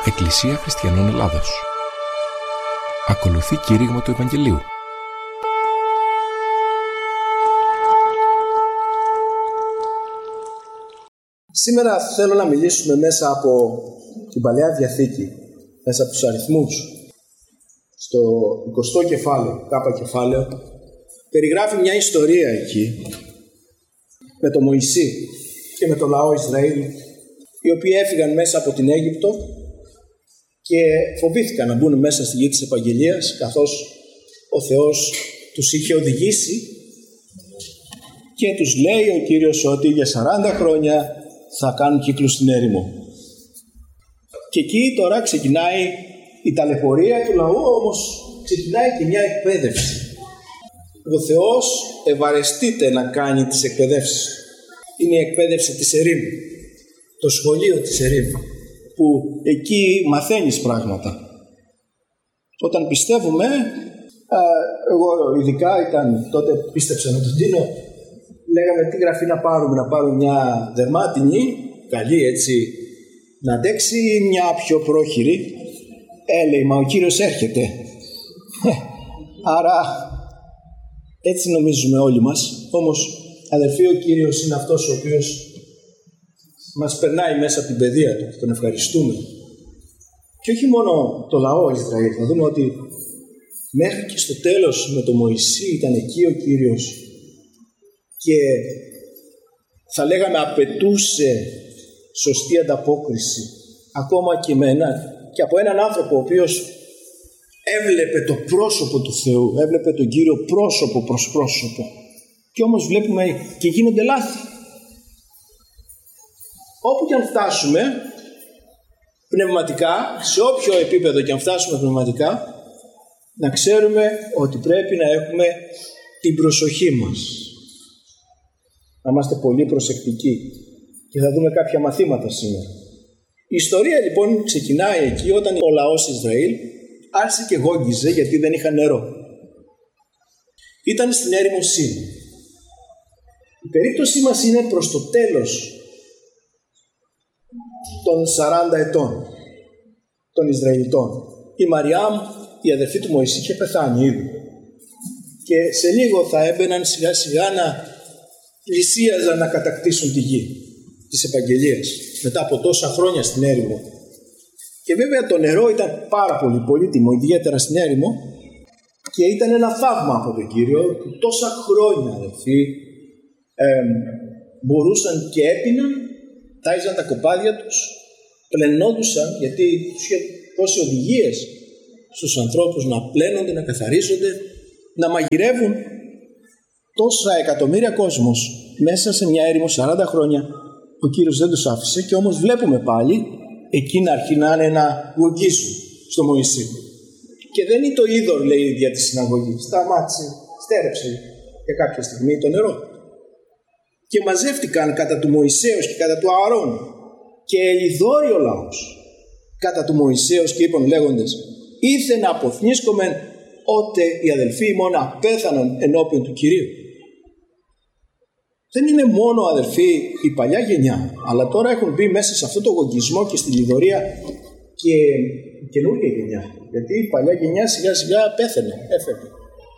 Εκκλησία Χριστιανών Ελλάδος. Ακολουθεί κήρυγμα του Ευαγγελίου. Σήμερα θέλω να μιλήσουμε μέσα από την Παλαιά Διαθήκη, μέσα από τους αριθμούς. Στο 20ο κεφάλαιο, κάπα κεφάλαιο, περιγράφει μια ιστορία εκεί με τον Μωυσή και με το λαό Ισραήλ, οι οποίοι έφυγαν μέσα από την Αίγυπτο και φοβήθηκαν να μπουν μέσα στη γη της Επαγγελίας, καθώς ο Θεός τους είχε οδηγήσει και τους λέει ο Κύριος ότι για 40 χρόνια θα κάνουν κύκλους στην έρημο. Και εκεί τώρα ξεκινάει η ταλαιπωρία του λαού, όμως ξεκινάει και μια εκπαίδευση. Ο Θεός ευαρεστείται να κάνει τις εκπαιδεύσεις. Είναι η εκπαίδευση της ερήμου, το σχολείο της ερήμου, που εκεί μαθαίνεις πράγματα. Όταν πιστεύουμε, εγώ ειδικά τότε πίστεψα με τον Τίνο, λέγαμε τι γραφή να πάρουμε μια δερμάτινη, καλή έτσι, να αντέξει, ή μια πιο πρόχειρη. Λέει, μα ο Κύριος έρχεται. Άρα έτσι νομίζουμε όλοι μας. Όμως αδελφοί, ο Κύριος είναι αυτός ο οποίος μας περνάει μέσα από την παιδεία του και τον ευχαριστούμε. Και όχι μόνο το λαό Ισραήλ. Θα δούμε ότι μέχρι και στο τέλος με τον Μωυσή ήταν εκεί ο Κύριος και θα λέγαμε απαιτούσε σωστή ανταπόκριση ακόμα και από έναν άνθρωπο ο οποίος έβλεπε το πρόσωπο του Θεού, έβλεπε τον Κύριο πρόσωπο προς πρόσωπο, και όμως βλέπουμε και γίνονται λάθη. Όπου και αν φτάσουμε πνευματικά, σε όποιο επίπεδο και αν φτάσουμε πνευματικά, να ξέρουμε ότι πρέπει να έχουμε την προσοχή μας, να είμαστε πολύ προσεκτικοί, και θα δούμε κάποια μαθήματα σήμερα. Η ιστορία λοιπόν ξεκινάει εκεί όταν ο λαός Ισραήλ άρχισε και γόγγιζε γιατί δεν είχαν νερό. Ήταν στην έρημο Σίν. Η περίπτωσή μας είναι προς το τέλος των 40 ετών των Ισραηλιτών. Η Μαριάμ, η αδερφή του Μωυσή, είχε πεθάνει ήδη. Και σε λίγο θα έμπαιναν σιγά σιγά να πλησίαζαν να κατακτήσουν τη γη της Επαγγελίας μετά από τόσα χρόνια στην έρημο. Και βέβαια το νερό ήταν πάρα πολύ πολύτιμο, ιδιαίτερα στην έρημο, και ήταν ένα θαύμα από τον Κύριο που τόσα χρόνια, αδελφοί, μπορούσαν και έπιναν, τάιζαν τα κοπάδια τους, πλενόντουσαν, γιατί τους είχε δώσει οδηγίες στους ανθρώπους να πλένονται, να καθαρίζονται, να μαγειρεύουν. Τόσα εκατομμύρια κόσμος μέσα σε μια έρημο 40 χρόνια ο Κύριος δεν τους άφησε, και όμως βλέπουμε πάλι εκεί να αρχινάνε να γογγίζουν στο Μωυσή. Και δεν είναι το είδωρ, λέει, δια τη συναγωγή. Σταμάτησε, στέρεψε για κάποια στιγμή το νερό. Και μαζεύτηκαν κατά του Μωυσέως και κατά του Ααρών και ελιδόρει ο λαός κατά του Μωυσέως, και είπαν λέγοντες, ήθε να αποθνίσκομεν ότε οι αδελφοί ημών απέθανον ενώπιον του Κυρίου. Δεν είναι μόνο, αδελφοί, η παλιά γενιά, αλλά τώρα έχουν μπει μέσα σε αυτό το γογγισμό και στη λιδωρία και η καινούργια γενιά. Γιατί η παλιά γενιά σιγά σιγά έφερε.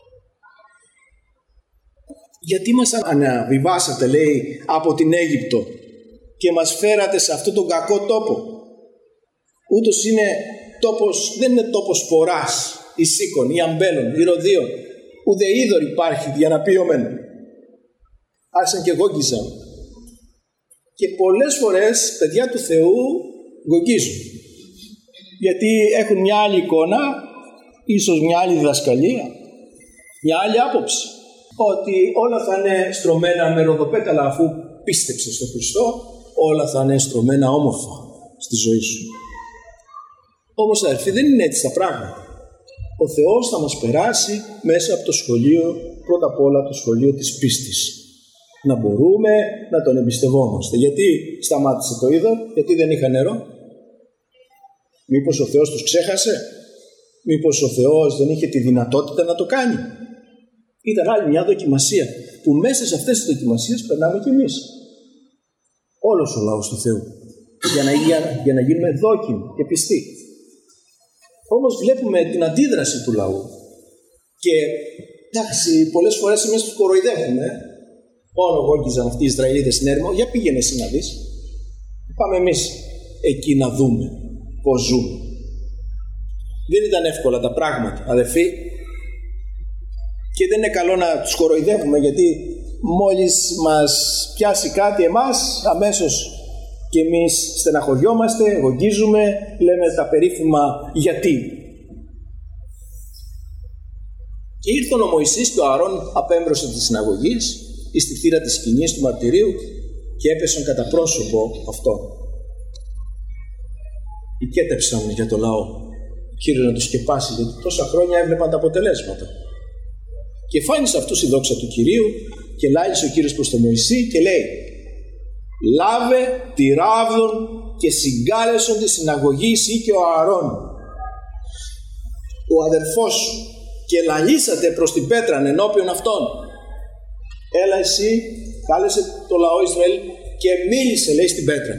Γιατί μας αναβιβάσατε, λέει, από την Αίγυπτο και μας φέρατε σε αυτόν τον κακό τόπο? Ούτως είναι τόπος, δεν είναι τόπος φοράς ή σίκων ή αμπέλων ή ροδίων, ούτε είδωρ υπάρχει διαναπίωμεν. Άρχισαν και γόγγιζαν. Και πολλές φορές παιδιά του Θεού γογγίζουν, γιατί έχουν μια άλλη εικόνα, ίσως μια άλλη διδασκαλία, μια άλλη άποψη, ότι όλα θα είναι στρωμένα με ροδοπέταλα, αφού πίστεψες στον Χριστό, όλα θα είναι στρωμένα όμορφα στη ζωή σου. Όμως, αδελφοί, δεν είναι έτσι τα πράγματα. Ο Θεός θα μας περάσει μέσα από το σχολείο, πρώτα απ' όλα το σχολείο της πίστης. Να μπορούμε να τον εμπιστευόμαστε. Γιατί σταμάτησε το είδωρ? Γιατί δεν είχα νερό? Μήπως ο Θεός τους ξέχασε? Μήπως ο Θεός δεν είχε τη δυνατότητα να το κάνει? Ήταν άλλη μια δοκιμασία, που μέσα σε αυτές τις δοκιμασίες περνάμε κι εμείς. Όλος ο λαός του Θεού. για να γίνουμε δόκιμοι και πιστοί. Όμως βλέπουμε την αντίδραση του λαού. Και εντάξει, πολλές φορές εμείς τους κοροϊδεύουμε. Όλο γόγγιζαν αυτοί οι Ισραηλίτες στην έρημο. Για πήγαινε εσύ να δεις. Πάμε εμείς εκεί να δούμε πώς ζούμε. Δεν ήταν εύκολα τα πράγματα, αδερφοί. Και δεν είναι καλό να τους κοροϊδεύουμε, γιατί μόλις μας πιάσει κάτι εμάς, αμέσως και εμείς στεναχωριόμαστε, γογγίζουμε, λέμε τα περίφημα γιατί. Και ήρθαν ο Μωυσής και ο Ααρών απέμπροσθεν της συναγωγής ή στη θύρα της σκηνής του μαρτυρίου και έπεσαν κατά πρόσωπο αυτόν. Οικέτεψαν για το λαό. Ο Κύριος να τους σκεπάσει, γιατί τόσα χρόνια έβλεπαν τα αποτελέσματα. Και φάνησε αυτούς η δόξα του Κυρίου και λάγησε ο Κύριος προς τον Μωυσή και λέει: «Λάβε τη ράβδον και συγκάλεσον τη συναγωγή εσύ και ο Ααρών, ο αδερφός σου, και λαλήσατε προς την πέτραν ενώπιον αυτών. Έλα εσύ», κάλεσε το λαό Ισραήλ και μίλησε, λέει, στην πέτρα.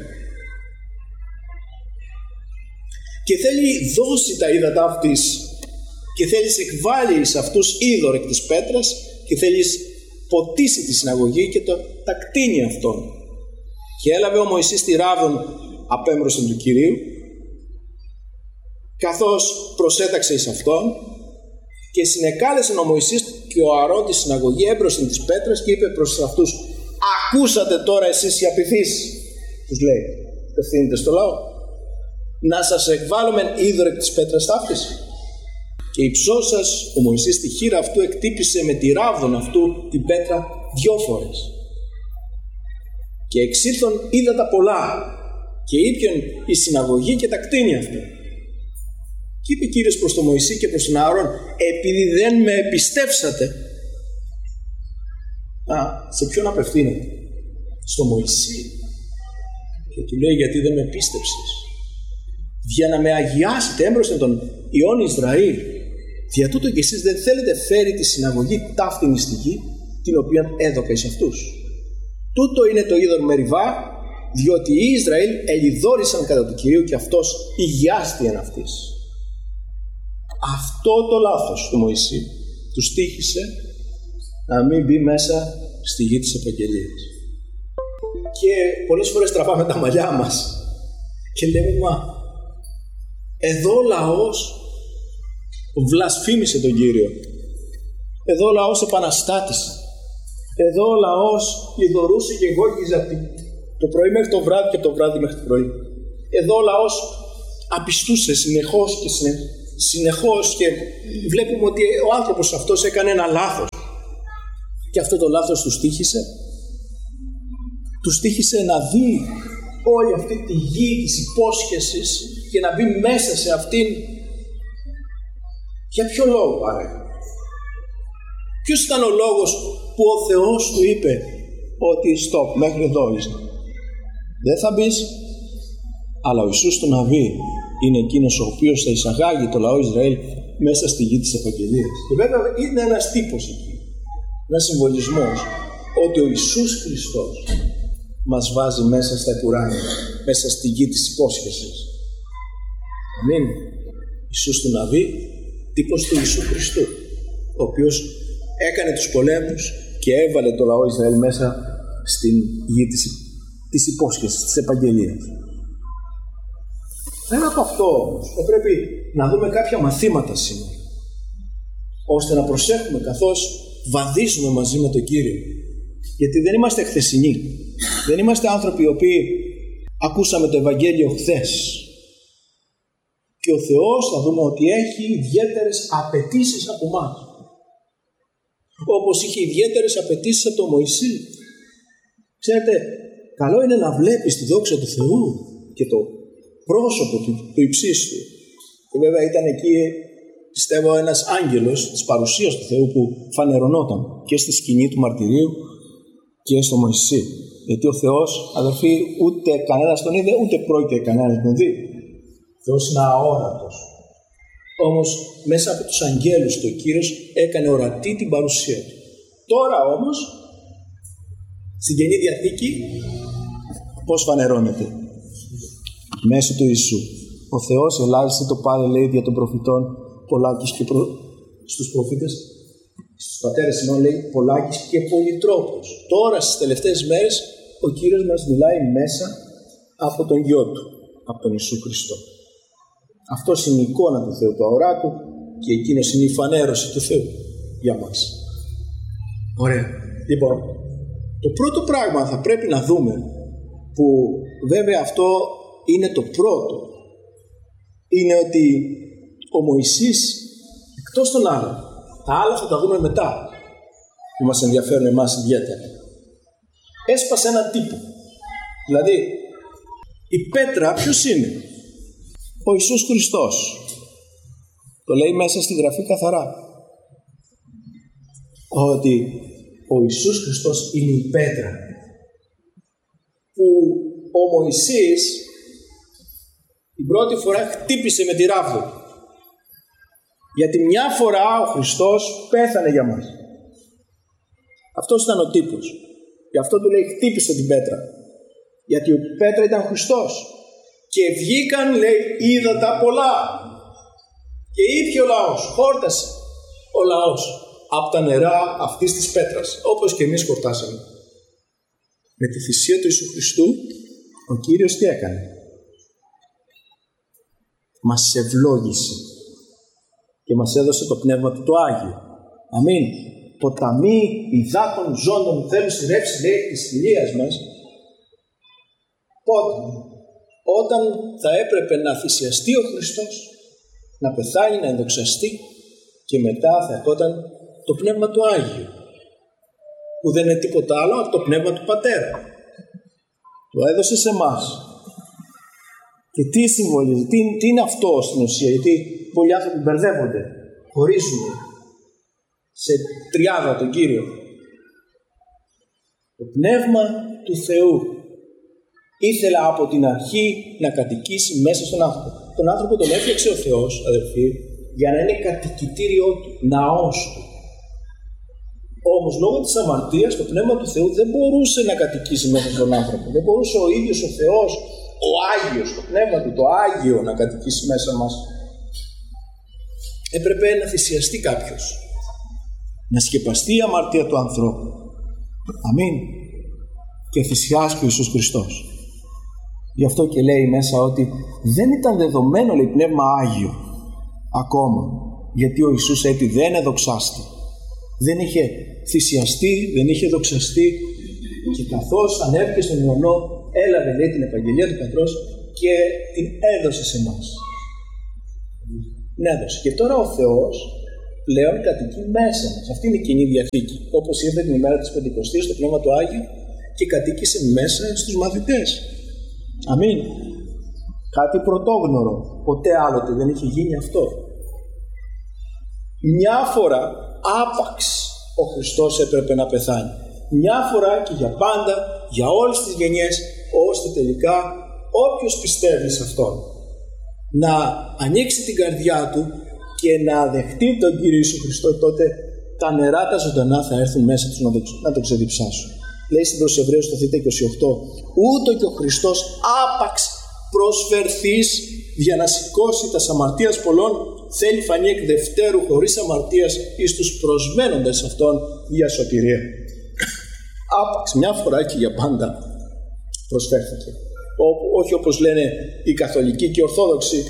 Και θέλει δώσει τα ύδατα αυτής και θέλεις εκβάλει σε αυτούς είδωρ εκ της πέτρας και θέλεις ποτίσει τη συναγωγή και τα κτίνει αυτών. Και έλαβε ο Μωυσής τη ράβδον απέμπροσθεν του Κυρίου, καθώς προσέταξε εις αυτόν, και συνεκάλεσε ο Μωυσής και ο Ααρών τη συναγωγή έμπροσθεν της πέτρας και είπε προς αυτούς: «Ακούσατε τώρα εσείς οι απειθείς», τους λέει, ευθύνεται στο λαό, «να σας εκβάλλομεν είδωρ εκ της πέτρας ταύτης». Και υψώσας ο Μωυσής τη χείρα αυτού εκτύπησε με τη ράβδον αυτού την πέτρα 2 φορές. Και εξήλθον ύδατα πολλά και ήπιον η συναγωγή και τα κτίνη αυτού. Και είπε Κύριος προς τον Μωυσή και προς τον Ααρών: «Επειδή δεν με εμπιστεύσατε». Σε ποιον απευθύνεται? Στο Μωυσή. Και του λέει: «Γιατί δεν με πίστεψες? Για να με αγιάσετε έμπροσθεν των ιών Ισραήλ. Δια τούτο και εσείς δεν θέλετε φέρει τη συναγωγή ταύτην εις τη γη, την οποία έδωκα εις αυτούς. Τούτο είναι το είδωρ Μεριβά, διότι οι Ισραήλ ελιδόρισαν κατά του Κυρίου και αυτός υγιάστη εν αυτής». Αυτό το λάθος του Μωυσή τους τύχησε να μην μπει μέσα στη γη της επαγγελίας. Και πολλές φορές τραβάμε τα μαλλιά μας και λέμε: «Μα εδώ ο λαός βλασφήμισε τον Κύριο. Εδώ ο λαός επαναστάτησε. Εδώ ο λαός λιδωρούσε και γόγγιζε το πρωί μέχρι το βράδυ και το βράδυ μέχρι το πρωί. Εδώ ο λαός απιστούσε συνεχώς και βλέπουμε ότι ο άνθρωπος αυτός έκανε ένα λάθος». Και αυτό το λάθος τους τύχησε. Τους τύχησε να δει όλη αυτή τη γη της υπόσχεσης και να μπει μέσα σε αυτήν. Για ποιο λόγο άραγε? Ποιος ήταν ο λόγος που ο Θεός του είπε ότι stop, μέχρι εδώ είσαι? Δεν θα μπεις. Αλλά ο Ιησούς του Ναβί είναι εκείνος ο οποίος θα εισαγάγει το λαό Ισραήλ μέσα στη γη της επαγγελίας. Και βέβαια είναι ένας τύπος εκεί, ένας συμβολισμός, ότι ο Ιησούς Χριστός μας βάζει μέσα στα επουράνια, μέσα στη γη της υπόσχεσης. Αμήν. Ιησούς του Ναβί, τύπος του Ιησού Χριστού, ο οποίος έκανε τους πολέμους και έβαλε το λαό Ισραήλ μέσα στην γη της υπόσχεσης, της επαγγελίας. Πέρα από αυτό θα πρέπει να δούμε κάποια μαθήματα σήμερα, ώστε να προσέχουμε καθώς βαδίζουμε μαζί με τον Κύριο. Γιατί δεν είμαστε χθεσινοί. Δεν είμαστε άνθρωποι οι οποίοι ακούσαμε το Ευαγγέλιο χθες. Και ο Θεός θα δούμε ότι έχει ιδιαίτερες απαιτήσεις από εμάς. Όπως είχε ιδιαίτερες απαιτήσεις από τον Μωυσή. Ξέρετε, καλό είναι να βλέπεις τη δόξα του Θεού και το πρόσωπο του υψίστου. Και βέβαια ήταν εκεί, πιστεύω, ένας άγγελος της παρουσίας του Θεού που φανερωνόταν και στη σκηνή του μαρτυρίου και στο Μωυσή. Γιατί ο Θεός, αδερφοί, ούτε κανένας τον είδε, ούτε πρόκειται κανένας τον δει. Ο Θεός είναι αόρατος. Όμως μέσα από τους αγγέλους του ο Κύριος έκανε ορατή την παρουσία του. Τώρα όμως, στην Καινή Διαθήκη, πώς φανερώνεται? μέσω του Ιησού. Ο Θεός ελάλησε το Πάδε, λέει, δια των προφητών πολλάκις και στους προφήτες, στους πατέρες, λέει, πολλάκις και πολυτρόπους. Τώρα στις τελευταίες μέρες ο Κύριος μας μιλάει μέσα από τον Γιο Του, από τον Ιησού Χριστό. Αυτός είναι η εικόνα του Θεού, το αοράτου, και εκείνος είναι η φανέρωση του Θεού για μας. Ωραία. Λοιπόν, το πρώτο πράγμα θα πρέπει να δούμε, που βέβαια αυτό είναι το πρώτο, είναι ότι ο Μωυσής, εκτός των άλλων, τα άλλα θα τα δούμε μετά, που μας ενδιαφέρουν εμάς ιδιαίτερα, έσπασε έναν τύπο. Δηλαδή, η πέτρα ποιος είναι? Ο Ιησούς Χριστός. Το λέει μέσα στη Γραφή καθαρά, ότι ο Ιησούς Χριστός είναι η πέτρα που ο Μωυσής την πρώτη φορά χτύπησε με τη ράβδο. Γιατί μια φορά ο Χριστός πέθανε για μας. Αυτός ήταν ο τύπος. Γι' αυτό του λέει χτύπησε την πέτρα. Γιατί η πέτρα ήταν Χριστός. Και βγήκαν, λέει, ύδατα πολλά. Και ήπια ο λαός, χόρτασε ο λαός από τα νερά αυτής της πέτρας, όπως και εμείς χορτάσαμε. Με τη θυσία του Ιησού Χριστού, ο Κύριος τι έκανε? Μας ευλόγησε και μας έδωσε το Πνεύμα Του το Άγιο. Αμήν. Ποταμοί υδάτων ζώντων θέλουν στη ρεύση, λέει, της χιλίας μας. Πότε? Όταν θα έπρεπε να θυσιαστεί ο Χριστός, να πεθάνει, να ενδοξαστεί, και μετά θα ερχόταν το Πνεύμα του Άγιο, που δεν είναι τίποτα άλλο από το Πνεύμα του Πατέρα. Το έδωσε σε εμάς. Και τι συμβολίζει, τι είναι αυτό στην ουσία? Γιατί πολλοί άνθρωποι μπερδεύονται, χωρίζουν σε τριάδα τον Κύριο. Το Πνεύμα του Θεού ήθελε από την αρχή να κατοικήσει μέσα στον άνθρωπο. Τον άνθρωπο τον έφτιαξε ο Θεός, αδελφοί, για να είναι κατοικητήριό του, ναός του. Όμως λόγω της αμαρτίας το Πνεύμα του Θεού δεν μπορούσε να κατοικήσει μέσα στον άνθρωπο. Δεν μπορούσε ο ίδιος ο Θεός, ο Άγιος, το Πνεύμα του, το Άγιο, να κατοικήσει μέσα μας. Έπρεπε να θυσιαστεί κάποιος, να σκεπαστεί η αμαρτία του ανθρώπου. Αμήν. Και θυσιάστηκε ο Ιησούς Χριστός. Γι' αυτό και λέει μέσα ότι δεν ήταν δεδομένο, λέει, Πνεύμα Άγιο ακόμα, γιατί ο Ιησούς έτσι δεν εδοξάστη, δεν είχε θυσιαστεί, δεν είχε δοξαστεί, και καθώς ανέβηκε στον ουρανό έλαβε, λέει, την επαγγελία του Πατρός και την έδωσε σε εμάς. Την έδωσε. Και τώρα ο Θεός πλέον κατοικεί μέσα μας. Αυτή είναι η Κοινή Διαθήκη. Όπως ήρθε την ημέρα της Πεντηκοστής το Πνεύμα του Άγιο και κατοίκησε μέσα στους μαθητές. Αμήν. Κάτι πρωτόγνωρο. Ποτέ άλλοτε δεν είχε γίνει αυτό. Μια φορά άπαξ ο Χριστός έπρεπε να πεθάνει. Μια φορά και για πάντα, για όλες τις γενιές, ώστε τελικά όποιος πιστεύει σε Αυτόν να ανοίξει την καρδιά του και να δεχτεί τον Κύριο Ιησού Χριστό, τότε τα νερά τα ζωντανά θα έρθουν μέσα τους να το ξεδιψάσουν. Λέει στην προς Εβραίους το 28, ούτω και ο Χριστός άπαξ προσφερθείς για να σηκώσει τα αμαρτίας πολλών, θέλει φανεί εκ δευτέρου χωρίς αμαρτίας εις τους προσμένοντες Αυτόν για σωτηρία. Άπαξ μια φορά και για πάντα προσφέρθηκε. Όχι όπως λένε οι καθολικοί και οι ορθόδοξοι,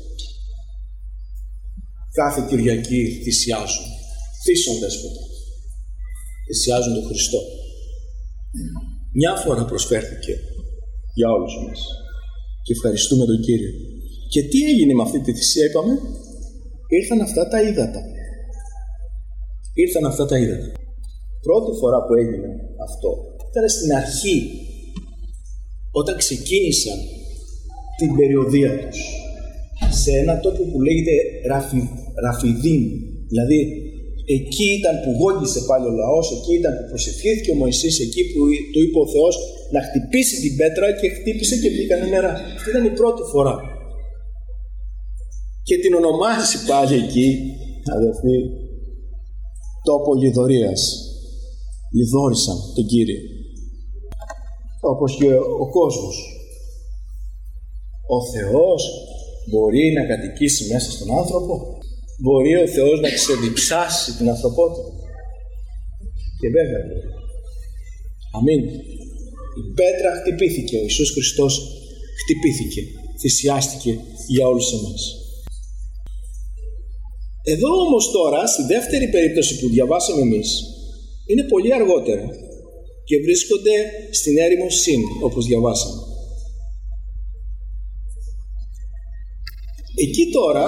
κάθε Κυριακή θυσιάζουν. Θύσον δέσποτα. Θυσιάζουν τον Χριστό. Μια φορά προσφέρθηκε για όλους μας. Και ευχαριστούμε τον Κύριο. Και τι έγινε με αυτή τη θυσία, είπαμε? Ήρθαν αυτά τα ύδατα. Ήρθαν αυτά τα ύδατα. Πρώτη φορά που έγινε αυτό ήταν στην αρχή, όταν ξεκίνησαν την περιοδεία τους σε ένα τόπο που λέγεται Ραφιδίμ. Δηλαδή εκεί ήταν που γόγγισε πάλι ο λαός, εκεί ήταν που προσευχήθηκε ο Μωυσής, εκεί που του είπε ο Θεός να χτυπήσει την πέτρα και χτύπησε και βγήκαν νερά. Αυτή ήταν η πρώτη φορά. Και την ονομάζει πάλι εκεί, αδελφοί, τόπο λιδωρίας. Λιδώρισαν τον Κύριο. Όπως και ο κόσμος. Ο Θεός μπορεί να κατοικήσει μέσα στον άνθρωπο? Μπορεί ο Θεός να ξεδιψάσει την ανθρωπότητα? Και βέβαια μπορεί. Αμήν. Η πέτρα χτυπήθηκε, ο Ιησούς Χριστός χτυπήθηκε, θυσιάστηκε για όλους εμάς. Εδώ όμως τώρα, στη δεύτερη περίπτωση που διαβάσαμε εμείς, είναι πολύ αργότερα και βρίσκονται στην έρημο Συν, όπως διαβάσαμε. Εκεί τώρα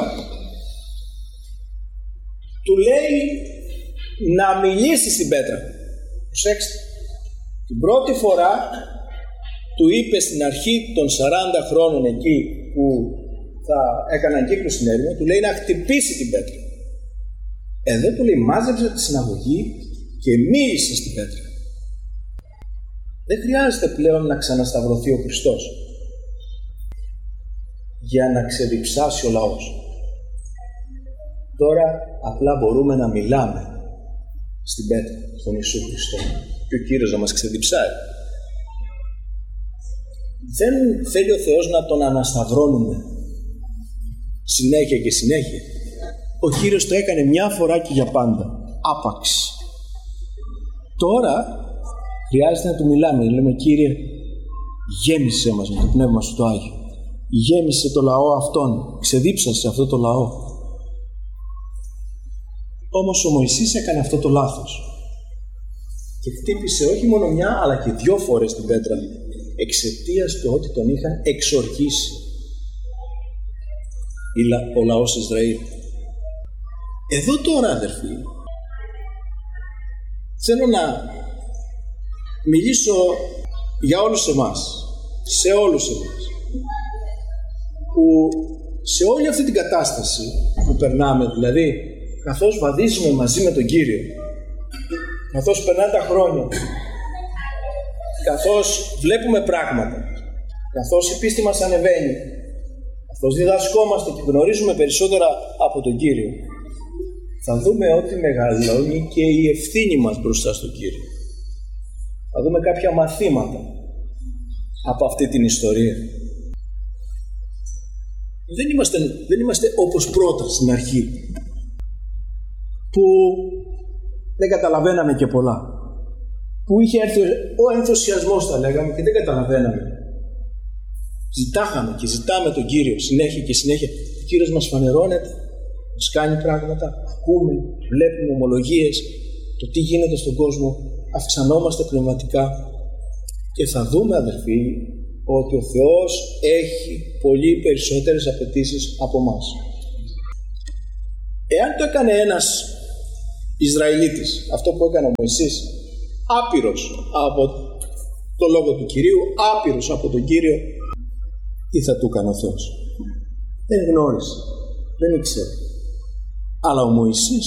του λέει να μιλήσει στην πέτρα. Προσέξτε, την πρώτη φορά του είπε στην αρχή των 40 χρόνων εκεί που θα έκαναν κύκλο στην έρημο, του λέει να χτυπήσει την πέτρα. Εδώ του λέει μάζεψε τη συναγωγή και μίλησε στην πέτρα. Δεν χρειάζεται πλέον να ξανασταυρωθεί ο Χριστός για να ξεδιψάσει ο λαός. Τώρα απλά μπορούμε να μιλάμε στην πέτρα, στον Ιησού Χριστό, και ο Κύριος να μας ξεδιψάει. Δεν θέλει ο Θεός να τον ανασταυρώνουμε συνέχεια και συνέχεια. Ο Κύριος το έκανε μια φορά και για πάντα, άπαξ. Τώρα χρειάζεται να του μιλάμε, λέμε Κύριε, γέμισε μας με το Πνεύμα Σου το Άγιο, γέμισε το λαό αυτόν, ξεδίψασε αυτό το λαό. Όμως ο Μωυσής έκανε αυτό το λάθος και χτύπησε όχι μόνο μια αλλά και 2 φορές την πέτρα, εξαιτίας του ότι τον είχαν εξορκίσει ο λαός Ισραήλ. Εδώ τώρα, αδερφοί, θέλω να μιλήσω για όλους εμάς, σε όλους εμάς, που σε όλη αυτή την κατάσταση που περνάμε, δηλαδή καθώς βαδίζουμε μαζί με τον Κύριο, καθώς περνάνε τα χρόνια, καθώς βλέπουμε πράγματα, καθώς η πίστη μας ανεβαίνει, καθώς διδασκόμαστε και γνωρίζουμε περισσότερα από τον Κύριο, θα δούμε ότι μεγαλώνει και η ευθύνη μας μπροστά στον Κύριο. Θα δούμε κάποια μαθήματα από αυτή την ιστορία. Δεν είμαστε όπως πρώτα στην αρχή, που δεν καταλαβαίναμε και πολλά, που είχε έρθει ο ενθουσιασμός, θα λέγαμε, και δεν καταλαβαίναμε. Ζητάχαμε και ζητάμε τον Κύριο συνέχεια και συνέχεια. Ο Κύριος μας φανερώνεται, μας κάνει πράγματα, ακούμε, βλέπουμε ομολογίες, το τι γίνεται στον κόσμο, αυξανόμαστε πνευματικά και θα δούμε, αδελφοί, ότι ο Θεός έχει πολύ περισσότερες απαιτήσεις από μας. Εάν το έκανε ένας Ισραηλίτης, αυτό που έκανε ο Μωυσής, άπειρος από το λόγο του Κυρίου, άπειρος από τον Κύριο, τι θα του έκανε ο Θεός? Δεν γνώρισε, δεν ήξερε. Αλλά ο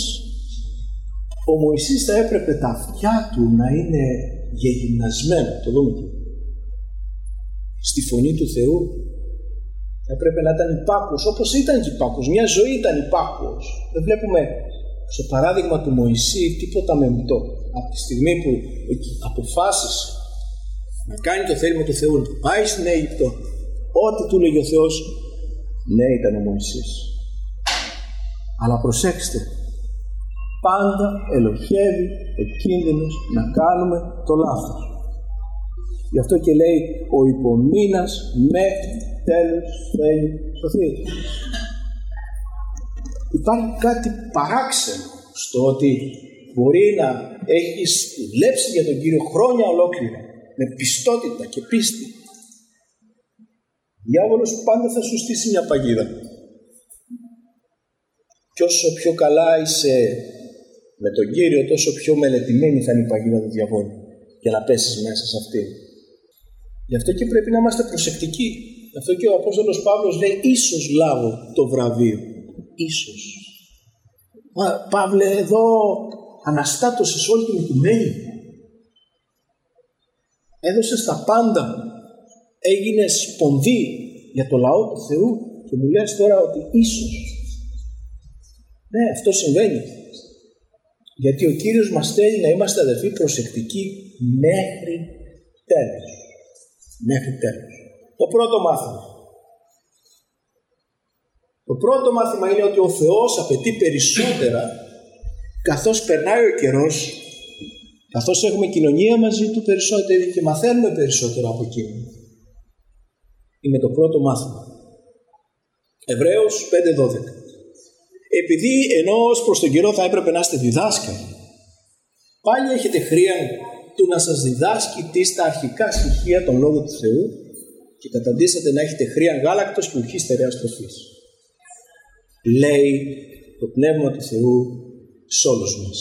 Μωυσής θα έπρεπε τα αυτιά του να είναι γεγυμνασμένα, το δούμε και στη φωνή του Θεού. Θα έπρεπε να ήταν υπάκουος, όπως ήταν και υπάκουος. Μια ζωή ήταν υπάκουος. Δεν βλέπουμε στο παράδειγμα του Μωυσή τίποτα μεμπτό. Από τη στιγμή που αποφάσισε να κάνει το θέλημα του Θεού, να πάει στην Αίγυπτο, ό,τι του λέγει ο Θεός, ναι, ήταν ο Μωυσής. Αλλά προσέξτε, πάντα ελοχεύει ο κίνδυνος να κάνουμε το λάθος. Γι' αυτό και λέει ο υπομείνας μέχρι τέλος θέλει σωθείτε. Υπάρχει κάτι παράξενο στο ότι μπορεί να έχεις δουλέψει για τον Κύριο χρόνια ολόκληρα με πιστότητα και πίστη. Ο διάβολος πάντα θα σου στήσει μια παγίδα. Και όσο πιο καλά είσαι με τον Κύριο, τόσο πιο μελετημένη θα είναι η παγίδα του διαβόλου για να πέσεις μέσα σε αυτή. Γι' αυτό και πρέπει να είμαστε προσεκτικοί. Γι' αυτό και ο Απόστολος Παύλος λέει ίσως λάβω το βραβείο. Ίσως. Παύλε, εδώ αναστάτωσες όλη την οικουμένη. Έδωσες τα πάντα. Έγινες πονδύ για το λαό του Θεού και μου λες τώρα ότι ίσως. Ναι, αυτό συμβαίνει. Γιατί ο Κύριος μας θέλει να είμαστε, αδερφοί, προσεκτικοί μέχρι τέλος. Μέχρι τέλος. Το πρώτο μάθημα. Το πρώτο μάθημα είναι ότι ο Θεός απαιτεί περισσότερα καθώς περνάει ο καιρός, καθώς έχουμε κοινωνία μαζί του περισσότερη και μαθαίνουμε περισσότερο από εκείνο. Είναι το πρώτο μάθημα. Εβραίους 5:12. Επειδή ενώ ως προς τον καιρό θα έπρεπε να είστε διδάσκαλοι, πάλι έχετε χρία του να σας διδάσκει τι τα αρχικά στοιχεία των λόγων του Θεού και καταντήσατε να έχετε χρία γάλακτος και ουχή στερεάς τροφής. Λέει το Πνεύμα του Θεού σε όλους μας.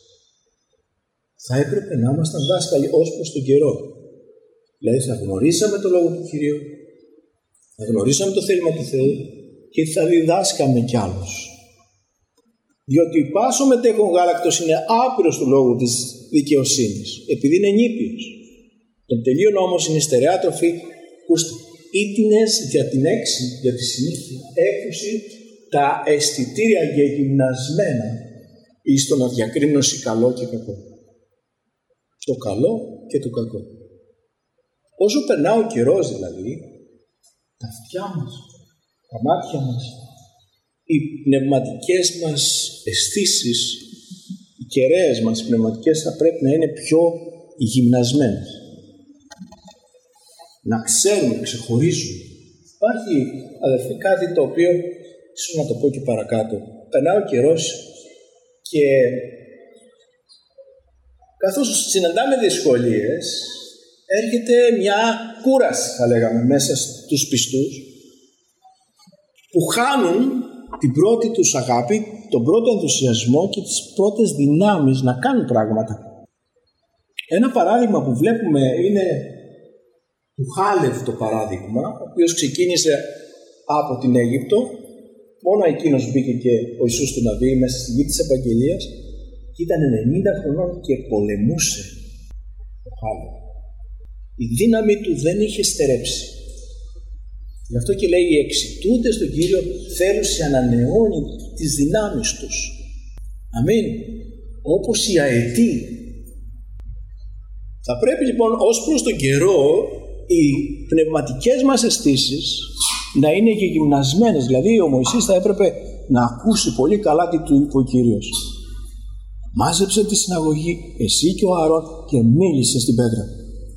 Θα έπρεπε να ήμασταν δάσκαλοι ως προς τον καιρό. Δηλαδή θα γνωρίσαμε το λόγο του Κυρίου, θα γνωρίσαμε το θέλημα του Θεού και θα διδάσκαμε κι άλλους. Διότι πάσο μετέχον γάλακτος είναι άπειρος του λόγου της δικαιοσύνης, επειδή είναι νήπιος. Τον τελείον όμως είναι η στερεά τροφή που ήτινες για την έξι, για τη συνήθεια, έκουση τα αισθητήρια γεγυμνασμένα εις το να διακρίνωση καλό και κακό. Το καλό και το κακό. Όσο περνά ο καιρός δηλαδή, τα αυτιά μας, τα μάτια μας, οι πνευματικές μας αισθήσεις, οι κεραίες μας, οι πνευματικές θα πρέπει να είναι πιο γυμνασμένες. Να ξέρουμε, να ξεχωρίζουμε. Υπάρχει, αδερφοί, κάτι το οποίο, ίσως να το πω και παρακάτω, περνάει ο καιρός και καθώς συναντάμε δυσκολίες, έρχεται μια κούραση, θα λέγαμε, μέσα στους πιστούς, που χάνουν την πρώτη τους αγάπη, τον πρώτο ενθουσιασμό και τις πρώτες δυνάμεις να κάνουν πράγματα. Ένα παράδειγμα που βλέπουμε είναι του Χάλευ το παράδειγμα, ο οποίος ξεκίνησε από την Αίγυπτο, μόνο εκείνος μπήκε και ο Ιησούς του Ναβί μέσα στη γη της Ευαγγελίας και ήταν 90 χρονών και πολεμούσε ο Χάλευ. Η δύναμη του δεν είχε στερέψει. Γι' αυτό και λέει οι εξητούντες στον Κύριο θέλουν σε ανανεώνει τις δυνάμεις τους. Αμήν. Όπως οι αετοί. Θα πρέπει λοιπόν ως προς τον καιρό οι πνευματικές μας αισθήσεις να είναι γυμνασμένες. Δηλαδή ο Μωυσής θα έπρεπε να ακούσει πολύ καλά τι του είπε ο Κύριος. Μάζεψε τη συναγωγή εσύ και ο Ααρών και μίλησε στην πέτρα.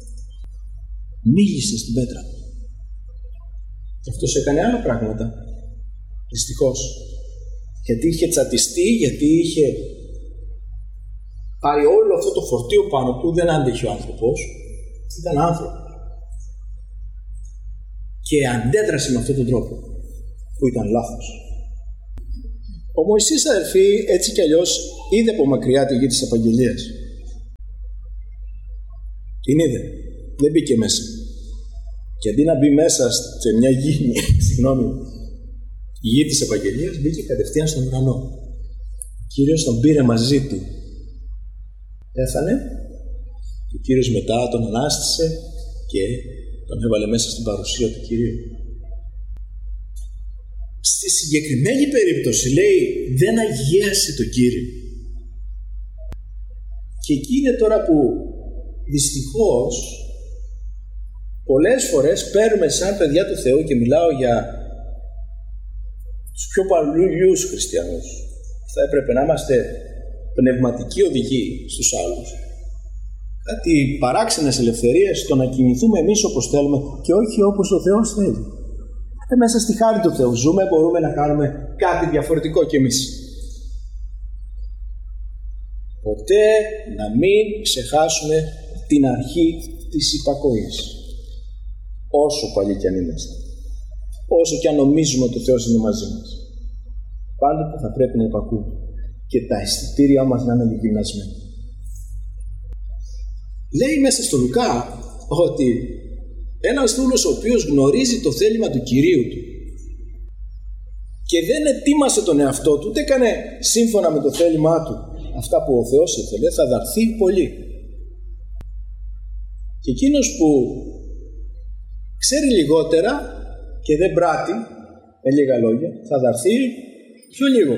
Μίλησε στην πέτρα. Και αυτός έκανε άλλα πράγματα. Δυστυχώς. Γιατί είχε τσατιστεί, γιατί είχε πάρει όλο αυτό το φορτίο πάνω του, δεν άντεχε ο άνθρωπος. Ήταν άνθρωπος. Και αντέδρασε με αυτόν τον τρόπο που ήταν λάθος. Ο Μωυσής, αδερφοί, έτσι κι αλλιώς είδε από μακριά τη γη της Επαγγελίας. Την είδε. Δεν μπήκε μέσα. Και αντί να μπει μέσα σε μια γη, η γη της Επαγγελίας, μπήκε κατευθείαν στον ουρανό. Ο Κύριος τον πήρε μαζί του. Πέθανε. Ο Κύριος μετά τον ανάστησε και τον έβαλε μέσα στην παρουσία του Κυρίου. Στη συγκεκριμένη περίπτωση λέει δεν αγίασε τον Κύριο. Και εκεί είναι τώρα που δυστυχώς πολλές φορές παίρνουμε σαν παιδιά του Θεού, και μιλάω για τους πιο παλιούς χριστιανούς, θα έπρεπε να είμαστε πνευματικοί οδηγοί στους άλλους, κάτι παράξενες ελευθερίες, το να κινηθούμε εμείς όπως θέλουμε και όχι όπως ο Θεός θέλει. Μέσα στη χάρη του Θεού ζούμε, μπορούμε να κάνουμε κάτι διαφορετικό κι εμείς. Ποτέ να μην ξεχάσουμε την αρχή της υπακοής. Όσο παλιοί κι αν είμαστε. Όσο κι αν νομίζουμε ότι ο Θεός είναι μαζί μας. Πάντοτε θα πρέπει να υπακούμε. Και τα αισθητήριά μας να είναι γυμνασμένα. Λέει μέσα στο Λουκά ότι ένας δούλος ο οποίος γνωρίζει το θέλημα του Κυρίου του και δεν ετοίμασε τον εαυτό του, ούτε έκανε σύμφωνα με το θέλημά του αυτά που ο Θεός ήθελε, θα δαρθεί πολύ. Και εκείνος που ξέρει λιγότερα και δεν πράττει, με λίγα λόγια, θα δαρθεί πιο λίγο.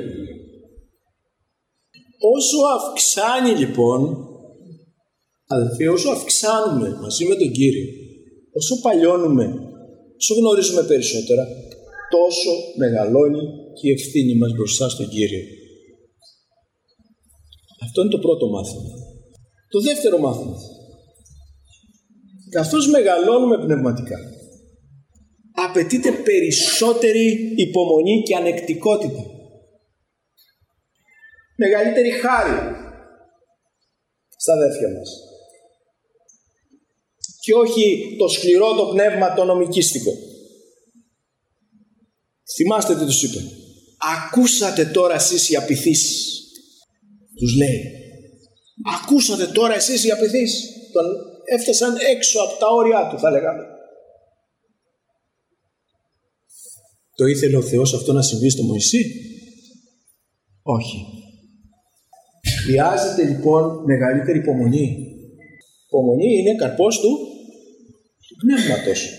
Όσο αυξάνει λοιπόν, αδελφοί, όσο αυξάνουμε μαζί με τον Κύριο, όσο παλιώνουμε, όσο γνωρίζουμε περισσότερα, τόσο μεγαλώνει και η ευθύνη μας μπροστά στον Κύριο. Αυτό είναι το πρώτο μάθημα. Το δεύτερο μάθημα. Καθώς μεγαλώνουμε πνευματικά, απαιτείται περισσότερη υπομονή και ανεκτικότητα. Μεγαλύτερη χάρη στα αδέρφια μας. Και όχι το σκληρό το πνεύμα το νομικίστικο. Θυμάστε τι τους είπε. Ακούσατε τώρα εσείς οι απειθείς. Τους λέει. Ακούσατε τώρα εσείς οι απειθείς. Τον έφτασαν έξω από τα όρια του, θα λέγαμε. Το ήθελε ο Θεός αυτό να συμβεί στο Μωυσή? Όχι. Χρειάζεται λοιπόν μεγαλύτερη υπομονή. Υπομονή είναι καρπός του πνεύματος.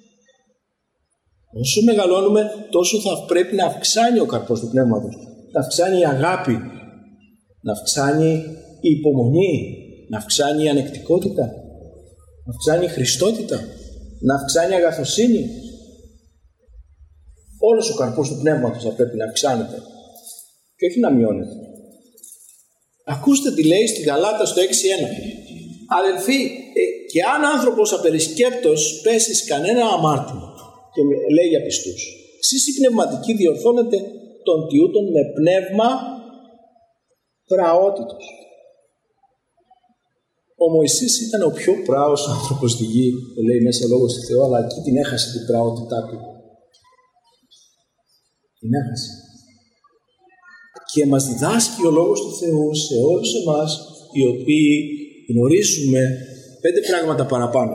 Όσο μεγαλώνουμε, τόσο θα πρέπει να αυξάνει ο καρπός του πνεύματος. Να αυξάνει η αγάπη, να αυξάνει η υπομονή, να αυξάνει η ανεκτικότητα, να αυξάνει η χριστότητα, να αυξάνει η αγαθοσύνη. Όλος ο καρπός του πνεύματος θα πρέπει να αυξάνεται και όχι να μειώνεται. Ακούστε τι λέει στη Γαλάτα στο 6.1. Αδελφοί, και αν άνθρωπος απερισκέπτος πέσει σε κανένα αμάρτημα, και λέει για πιστούς, εσείς οι πνευματικοί διορθώνετε τον τιούτον με πνεύμα πραότητος. Ο Μωυσής ήταν ο πιο πράος άνθρωπος στη γη, το λέει μέσα ο Λόγος του Θεού, αλλά εκεί την έχασε την πραότητά του. Την έχασε. Και μας διδάσκει ο Λόγος του Θεού σε όλους εμάς, οι οποίοι γνωρίζουμε 5 πράγματα παραπάνω.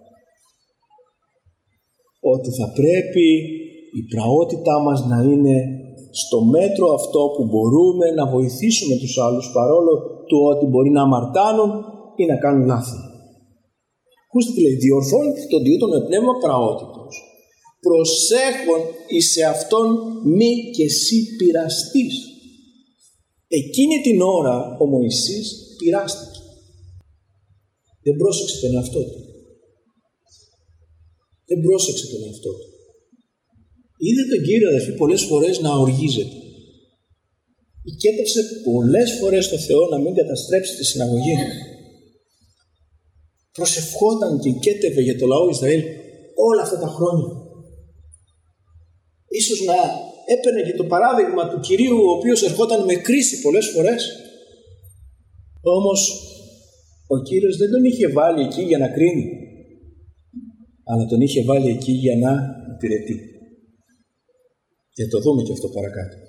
Ότι θα πρέπει η πραότητά μας να είναι στο μέτρο αυτό που μπορούμε να βοηθήσουμε τους άλλους, παρόλο του ότι μπορεί να αμαρτάνουν ή να κάνουν λάθη. Ακούστε τι λέει. Διορθώνει τον τιούτον με πνεύμα πραότητος, προσέχον εις σε αυτόν μη και εσύ πειραστείς. Εκείνη την ώρα ο Μωυσής πειράστηκε. Δεν πρόσεξε τον εαυτό του. Δεν πρόσεξε τον εαυτό του. Είδε τον Κύριο, αδελφοί, πολλές φορές να οργίζεται. Οικέτευσε πολλές φορές στο Θεό να μην καταστρέψει τη συναγωγή. Προσευχόταν και οικέτευε για το λαό Ισραήλ όλα αυτά τα χρόνια. Ίσως να έπαιρνε και το παράδειγμα του Κυρίου, ο οποίος ερχόταν με κρίση πολλές φορές. Όμως ο Κύριος δεν τον είχε βάλει εκεί για να κρίνει, αλλά τον είχε βάλει εκεί για να υπηρετεί. Και το δούμε και αυτό παρακάτω.